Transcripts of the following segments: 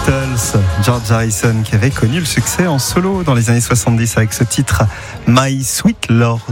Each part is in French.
Beatles, George Harrison qui avait connu le succès en solo dans les années 70 avec ce titre My Sweet Lord.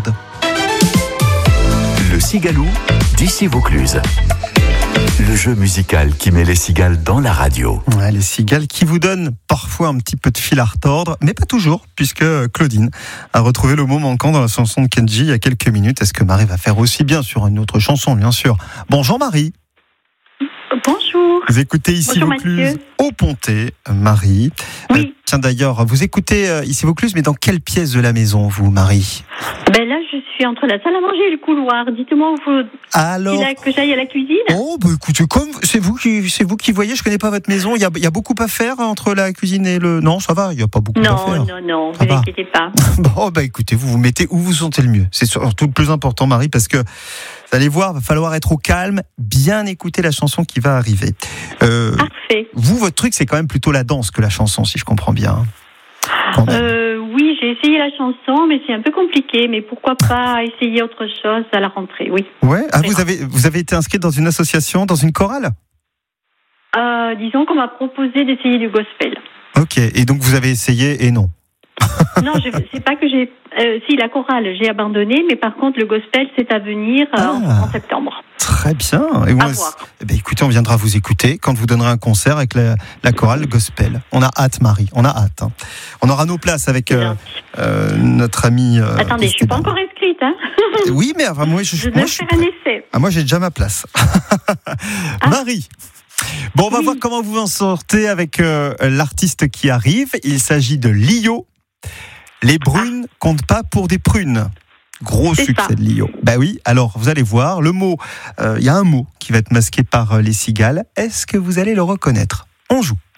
Le Cigalou d'ici Vaucluse. Le jeu musical qui met les cigales dans la radio. Ouais, les cigales qui vous donnent parfois un petit peu de fil à retordre, mais pas toujours, puisque Claudine a retrouvé le mot manquant dans la chanson de Kenji il y a quelques minutes. Est-ce que Marie va faire aussi bien sur une autre chanson, bien sûr? Bonjour Marie. Bonjour. Vous écoutez ici Bonjour, Vaucluse Mathieu. au Pontet, Marie. Oui. Tiens d'ailleurs, vous écoutez ici Vaucluse, mais dans quelle pièce de la maison, vous, Marie? Ben là, je suis entre la salle à manger et le couloir. Dites-moi où faut Alors, que j'aille à la cuisine. oh, bah écoutez, comme c'est vous qui voyez, je connais pas votre maison. Il y a beaucoup à faire entre la cuisine et le. Non, ça va, il y a pas beaucoup à faire. Non, Ça vous va. inquiétez pas. Bon, bah écoutez, vous vous mettez où vous sentez le mieux. C'est surtout le plus important, Marie, parce que vous allez voir, va falloir être au calme, bien écouter la chanson qui va arriver. Parfait. Vous, votre truc, c'est quand même plutôt la danse que la chanson, si je comprends bien. Quand même. Oui, j'ai essayé la chanson, mais c'est un peu compliqué. Mais pourquoi pas essayer autre chose à la rentrée, oui. Ouais. Ah, vous avez été inscrite dans une association, dans une chorale? Disons qu'on m'a proposé d'essayer du gospel. Ok. Et donc vous avez essayé et non. Non, c'est pas que j'ai... si, la chorale, j'ai abandonné, mais par contre, le gospel, c'est à venir en septembre. Très bien. Et moi, voir. écoutez, on viendra vous écouter quand vous donnerez un concert avec la chorale gospel. On a hâte, Marie. On a hâte. Hein. On aura nos places avec notre ami. Attendez, je suis pas encore inscrite, hein. Oui, mais enfin, moi, je vais faire un essai. moi, j'ai déjà ma place. Marie. Bon, on va voir comment vous en sortez avec l'artiste qui arrive. Il s'agit de Lio. Les brunes comptent pas pour des prunes. Gros C'est succès ça. de Lio. Bah oui, alors vous allez voir, le mot, il y a un mot qui va être masqué par les cigales. Est-ce que vous allez le reconnaître? On joue.